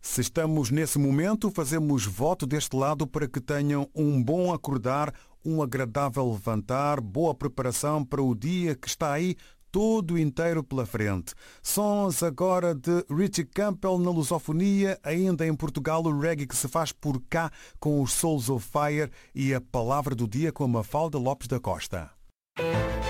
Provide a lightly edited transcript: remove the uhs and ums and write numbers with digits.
Se estamos nesse momento, fazemos voto deste lado para que tenham um bom acordar, um agradável levantar, boa preparação para o dia que está aí todo inteiro pela frente. Sons agora de Richie Campbell na lusofonia, ainda em Portugal o reggae que se faz por cá com os Souls of Fire e a palavra do dia com a Mafalda Lopes da Costa.